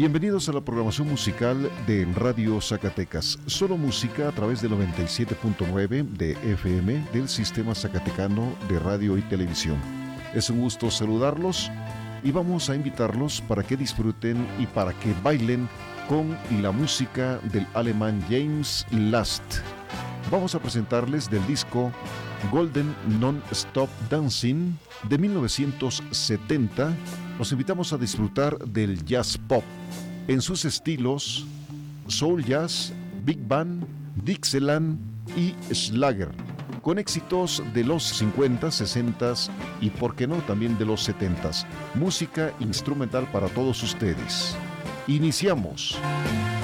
Bienvenidos a la programación musical de Radio Zacatecas. Solo música a través del 97.9 de FM del Sistema Zacatecano de Radio y Televisión. Es un gusto saludarlos y vamos a invitarlos para que disfruten y para que bailen con la música del alemán James Last. Vamos a presentarles del disco Golden Non-Stop Dancing de 1970. Los invitamos a disfrutar del jazz pop en sus estilos soul jazz, big band, Dixieland y Schlager, con éxitos de los 50, 60 y por qué no también de los 70. Música instrumental para todos ustedes. Iniciamos.